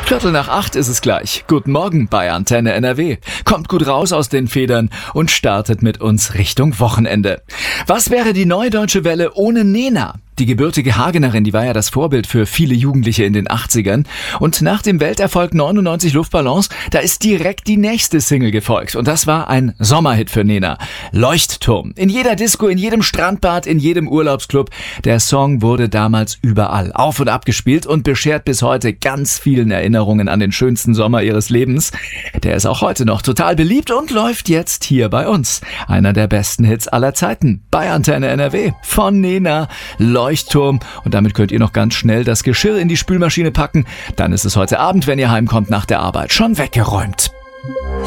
7:15 ist es gleich. Guten Morgen bei Antenne NRW. Kommt gut raus aus den Federn und startet mit uns Richtung Wochenende. Was wäre die Neue Deutsche Welle ohne Nena? Die gebürtige Hagenerin, die war ja das Vorbild für viele Jugendliche in den 80ern. Und nach dem Welterfolg 99 Luftballons, da ist direkt die nächste Single gefolgt. Und das war ein Sommerhit für Nena. Leuchtturm. In jeder Disco, in jedem Strandbad, in jedem Urlaubsclub. Der Song wurde damals überall auf und ab gespielt und beschert bis heute ganz vielen Erinnerungen an den schönsten Sommer ihres Lebens. Der ist auch heute noch total beliebt und läuft jetzt hier bei uns. Einer der besten Hits aller Zeiten. Bei Antenne NRW. Von Nena. Leuchtturm. Und damit könnt ihr noch ganz schnell das Geschirr in die Spülmaschine packen. Dann ist es heute Abend, wenn ihr heimkommt nach der Arbeit, schon weggeräumt.